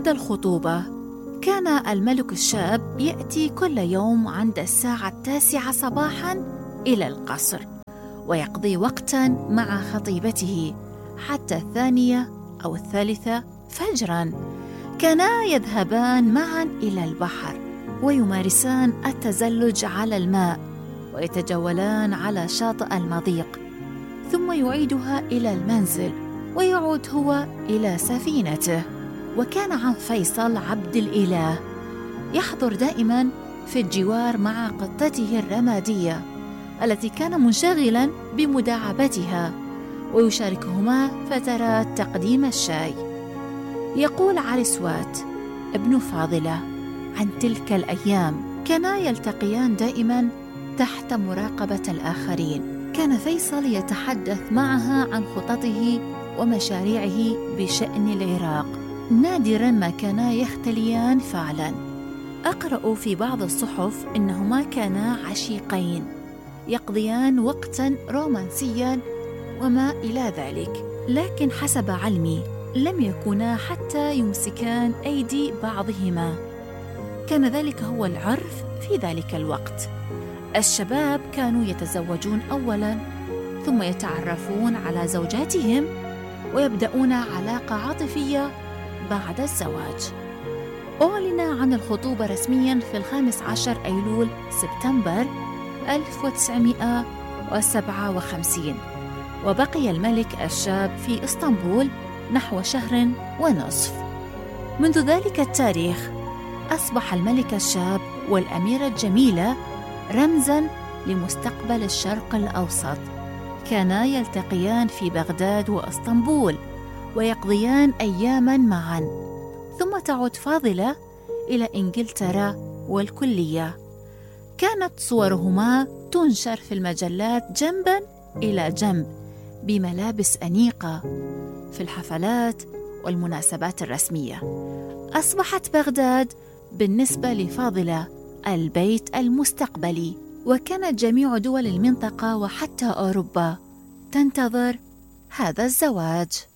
بعد الخطوبة كان الملك الشاب يأتي كل يوم عند الساعة 9 صباحاً إلى القصر، ويقضي وقتاً مع خطيبته حتى 2 أو 3 فجراً. كانا يذهبان معاً إلى البحر ويمارسان التزلج على الماء، ويتجولان على شاطئ المضيق، ثم يعيدها إلى المنزل ويعود هو إلى سفينته. وكان عم فيصل عبد الإله يحضر دائما في الجوار مع قطته الرمادية التي كان منشغلا بمداعبتها، ويشاركهما فترات تقديم الشاي. يقول علي سوات ابن فاضلة عن تلك الأيام: كانا يلتقيان دائما تحت مراقبة الآخرين. كان فيصل يتحدث معها عن خططه ومشاريعه بشأن العراق، نادرا ما كانا يختليان فعلا. أقرأ في بعض الصحف إنهما كانا عشيقين يقضيان وقتا رومانسيا وما إلى ذلك، لكن حسب علمي لم يكونا حتى يمسكان أيدي بعضهما. كان ذلك هو العرف في ذلك الوقت. الشباب كانوا يتزوجون أولا، ثم يتعرفون على زوجاتهم ويبدأون علاقة عاطفية بعد الزواج. أعلن عن الخطوبة رسميا في 15 أيلول سبتمبر 1957، وبقي الملك الشاب في إسطنبول نحو 1.5 شهر. منذ ذلك التاريخ أصبح الملك الشاب والأميرة الجميلة رمزاً لمستقبل الشرق الأوسط. كانا يلتقيان في بغداد وإسطنبول ويقضيان أياماً معاً، ثم تعود فاضلة إلى إنجلترا والكلية. كانت صورهما تنشر في المجلات جنباً إلى جنب بملابس أنيقة في الحفلات والمناسبات الرسمية. أصبحت بغداد بالنسبة لفاضلة البيت المستقبلي، وكانت جميع دول المنطقة وحتى أوروبا تنتظر هذا الزواج.